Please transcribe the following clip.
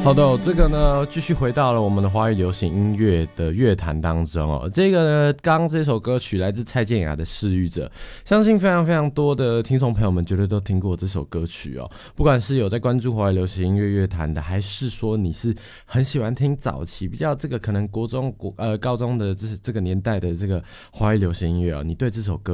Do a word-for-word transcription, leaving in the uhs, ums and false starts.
好的，这个呢，继续回到了我们的华语流行音乐的乐坛当中哦。这个呢，刚刚这首歌曲来自蔡健雅的《失语者》，相信非常非常多的听众朋友们绝对都听过这首歌曲哦。不管是有在关注华语流行音乐乐坛的，还是说你是很喜欢听早期比较这个可能国中国呃高中的这这个年代的这个华语流行音乐哦，你对这首歌